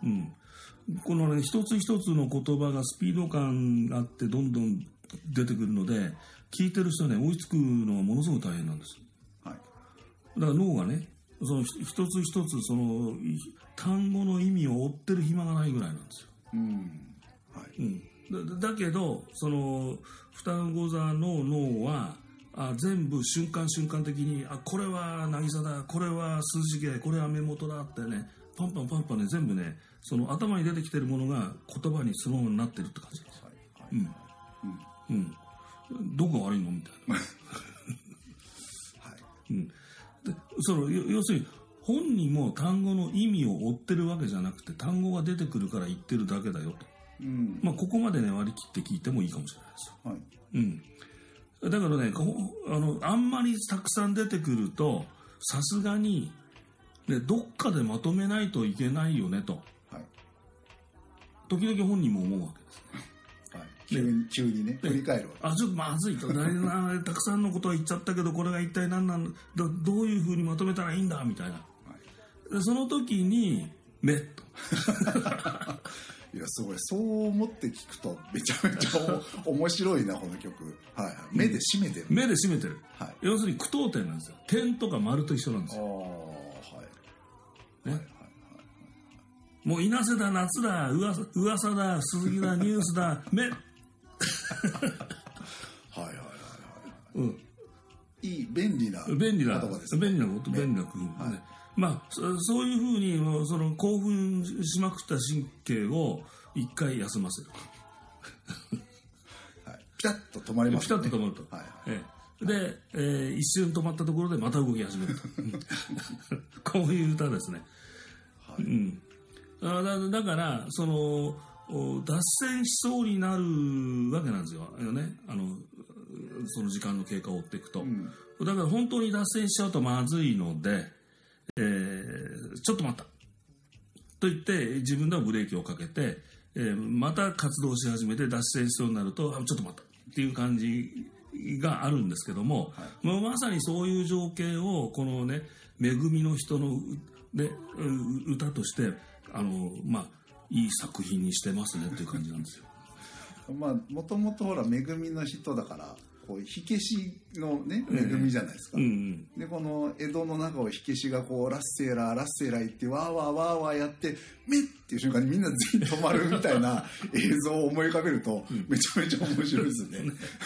うん。このね、一つ一つの言葉がスピード感があってどんどん出てくるので、聞いてる人はね、追いつくのはものすごく大変なんです。 はい。 だから脳がね、その一つ一つその単語の意味を追ってる暇がないぐらいなんですよ。 はい。 だけど、その双子座の脳は全部瞬間瞬間的に、これは渚だ、これは数字芸、これは目元だってね、パンパンパンパンね、全部ね、その頭に出てきてるものが言葉にそのままになってるって感じです。どこが悪いのみたいな。 はい。 でその要するに本人も単語の意味を追ってるわけじゃなくて、単語が出てくるから言ってるだけだよと。ここまでね割り切って聞いてもいいかもしれないですよ。だからね、あんまりたくさん出てくるとさすがに、ね、どっかでまとめないといけないよねと、時々本人も思うわけですね。 急にね、振り返るわけ。 ちょっとまずいとたくさんのことは言っちゃったけど、これが一体何なんだ、どういうふうにまとめたらいいんだみたいな、でその時に目といや、すごい。そう思って聞くとめちゃめちゃ面白いな、この曲。目で締めてる。 目で締めてる。要するに句読点なんですよ。点とか丸と一緒なんですよ。もう稲瀬だ、夏だ、噂だ、鈴木だ、ニュースだ、目。 いい、便利な言葉ですね。 便利なこと、便利な工夫ね。そういうふうにその興奮しまくった神経を一回休ませる。 ピタッと止まりますね。 ピタッと止まると。で、一瞬止まったところでまた動き始めると。こういう歌ですね。だからその脱線しそうになるわけなんですよね。その時間の経過を追っていくと、だから本当に脱線しちゃうとまずいので、ちょっと待ったと言って自分ではブレーキをかけて、また活動し始めて脱線しそうになるとちょっと待ったっていう感じがあるんですけども、まさにそういう情景をこのね、恵みの人の、ね、歌としていい作品にしてますねっていう感じなんですよ。 もともとほら恵みの人だからこう火消しのね恵みじゃないですか。でこの江戸の中を火消しがこうラッセーラーラッセーラー言ってワーワーワーワーやって目っていう瞬間にみんな全員止まるみたいな映像を思い浮かべるとめちゃめちゃ面白いですね。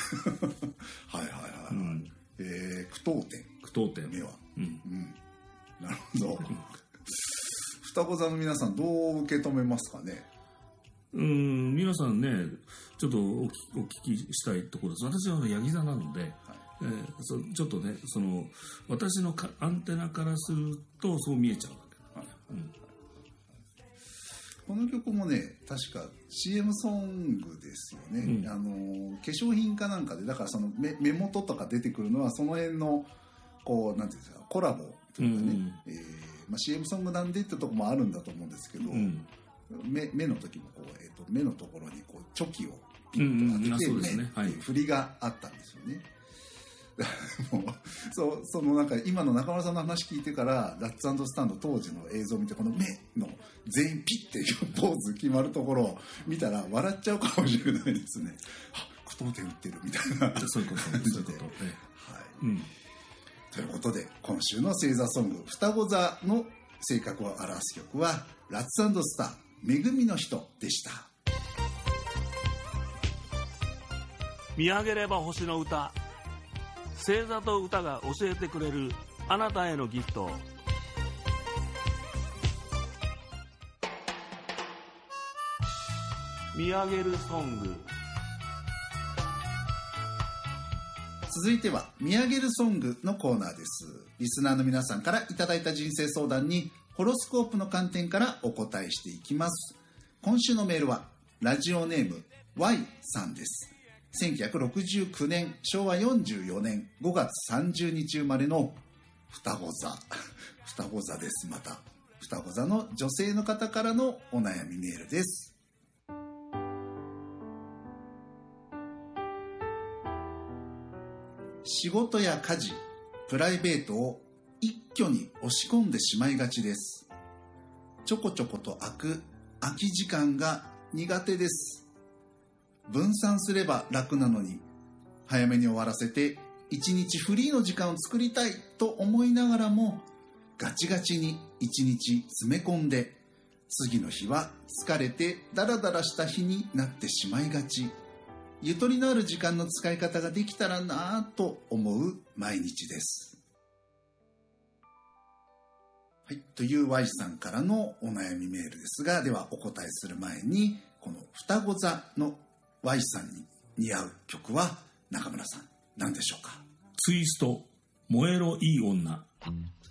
句読点目は。なるほど。双子座の皆さんどう受け止めますかね。 皆さんね、ちょっとお聞きしたいところです。私はヤギ座なので、ちょっとね、その私のアンテナからするとそう見えちゃうわけ。 この曲もね、確か CM ソングですよね。化粧品かなんかで、だからその目元とか出てくるのはその辺のこうなんていうんですか、コラボというかね、CM ソングなんでってとこもあるんだと思うんですけど、目の時もこう、目のところにこうチョキをピッと当てて目っていう振りがあったんですよね。もうそのなんか今の中村さんの話聞いてからラッツ&スタンド当時の映像を見てこの目の全員ピッていうポーズ決まるところを見たら笑っちゃうかもしれないですね。句読点打ってるみたいな。 そういうことで。 ということで今週の星座ソング双子座の性格を表す曲はラッツ&スター恵みの人でした。 見上げれば星の歌、星座と歌が教えてくれるあなたへのギフト。見上げるソング。 続いては見上げるソングのコーナーです。リスナーの皆さんからいただいた人生相談にホロスコープの観点からお答えしていきます。今週のメールはラジオネーム Y さんです。1969年昭和44年5月30日生まれの双子座双子座です。また双子座の女性の方からのお悩みメールです。仕事や家事、プライベートを一挙に押し込んでしまいがちです。ちょこちょこと開く空き時間が苦手です。分散すれば楽なのに、早めに終わらせて一日フリーの時間を作りたいと思いながらも、ガチガチに一日詰め込んで、次の日は疲れてダラダラした日になってしまいがち。ゆとりのある時間の使い方ができたらなぁと思う毎日です。はい、という Y さんからのお悩みメールですが、ではお答えする前に、この双子座の Y さんに似合う曲は中村さん何でしょうか？ ツイスト、燃えろいい女。